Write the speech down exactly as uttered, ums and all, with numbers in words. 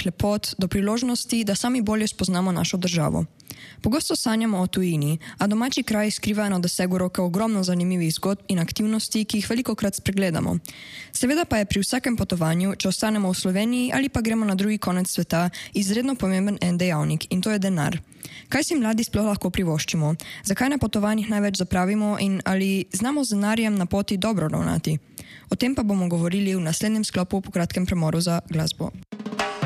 naravnih lepot do priložnosti, da sami bolje spoznamo našo državo. Pogosto sanjamo o tujini, a domači kraji skrivajo na dosegu roke ogromno zanimivih zgodb in aktivnosti, ki jih velikokrat spregledamo. Seveda pa je pri vsakem potovanju, če ostanemo v Sloveniji ali pa gremo na drugi konec sveta, izredno pomemben en dejavnik in to je denar. Kaj si mladi sploh lahko privoščimo? Zakaj na potovanjih največ zapravimo in ali znamo z denarjem na poti dobro ravnati? O tem pa bomo govorili v naslednjem sklopu po kratkem premoru za glasbo.